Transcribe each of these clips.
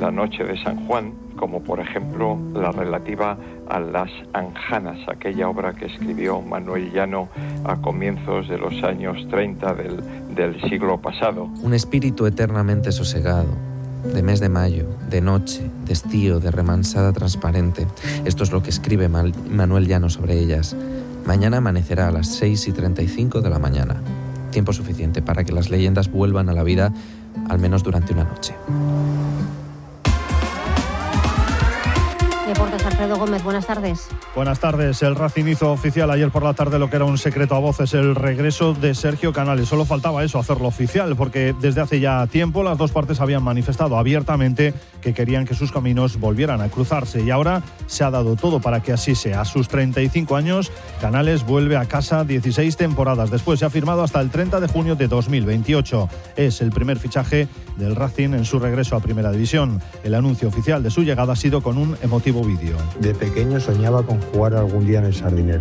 la noche de San Juan, como por ejemplo la relativa a Las Anjanas, aquella obra que escribió Manuel Llano a comienzos de los años 30 del siglo pasado. Un espíritu eternamente sosegado, de mes de mayo, de noche, de estío, de remansada transparente. Esto es lo que escribe Manuel Llano sobre ellas. Mañana amanecerá a las 6:35 de la mañana. Tiempo suficiente para que las leyendas vuelvan a la vida, al menos durante una noche. Deportes, Alfredo Gómez, buenas tardes. Buenas tardes. El Racing hizo oficial ayer por la tarde lo que era un secreto a voces, el regreso de Sergio Canales. Solo faltaba eso, hacerlo oficial, porque desde hace ya tiempo las dos partes habían manifestado abiertamente que querían que sus caminos volvieran a cruzarse, y ahora se ha dado todo para que así sea. A sus 35 años, Canales vuelve a casa 16 temporadas después. Se ha firmado hasta el 30 de junio de 2028. Es el primer fichaje del Racing en su regreso a Primera División. El anuncio oficial de su llegada ha sido con un emotivo vídeo. De pequeño soñaba con jugar algún día en el Sardinero.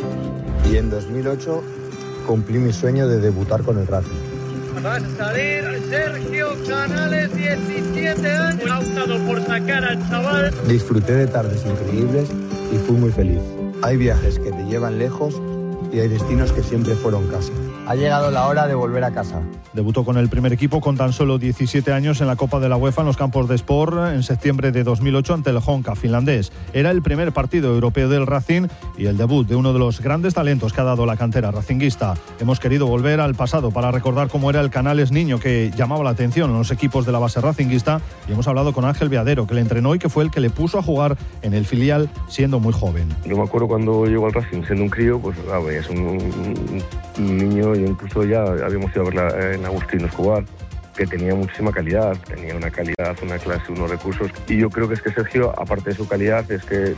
Y en 2008 cumplí mi sueño de debutar con el Racing. Va a salir Sergio Canales, 17 años. Ha optado por sacar al chaval. Disfruté de tardes increíbles y fui muy feliz. Hay viajes que te llevan lejos y hay destinos que siempre fueron casa. Ha llegado la hora de volver a casa. Debutó con el primer equipo con tan solo 17 años en la Copa de la UEFA en los campos de Sport en septiembre de 2008 ante el Honka finlandés. Era el primer partido europeo del Racing y el debut de uno de los grandes talentos que ha dado la cantera racinguista. Hemos querido volver al pasado para recordar cómo era el Canales niño que llamaba la atención en los equipos de la base racinguista, y hemos hablado con Ángel Viadero, que le entrenó y que fue el que le puso a jugar en el filial siendo muy joven. Yo me acuerdo cuando llegó al Racing siendo un crío, pues es un niño, y incluso ya habíamos ido a verla en Agustino Escobar, que tenía muchísima calidad, tenía una calidad, una clase, unos recursos, y yo creo que es que Sergio, aparte de su calidad, es que,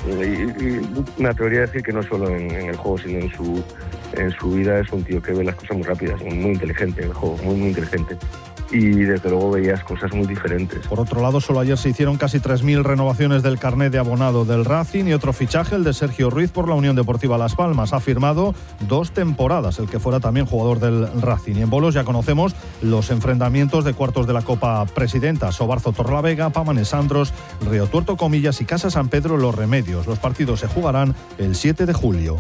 y me atrevería a decir que no solo en el juego, sino en su vida, es un tío que ve las cosas muy rápidas, muy inteligente en el juego, muy inteligente. Y desde luego veías cosas muy diferentes. Por otro lado, solo ayer se hicieron casi 3.000 renovaciones del carnet de abonado del Racing, y otro fichaje, el de Sergio Ruiz por la Unión Deportiva Las Palmas. Ha firmado 2 temporadas, el que fuera también jugador del Racing. Y en bolos ya conocemos los enfrentamientos de cuartos de la Copa Presidenta: Sobarzo Torlavega, Pámanes Andros, Río Tuerto Comillas y Casa San Pedro Los Remedios. Los partidos se jugarán el 7 de julio.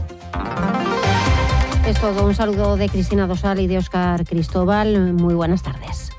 Es todo. Un saludo de Cristina Dosal y de Óscar Cristóbal. Muy buenas tardes.